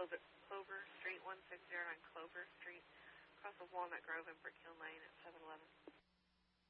Clover Street, 160 on Clover Street, across of Walnut Grove and Brick Hill Lane at 711.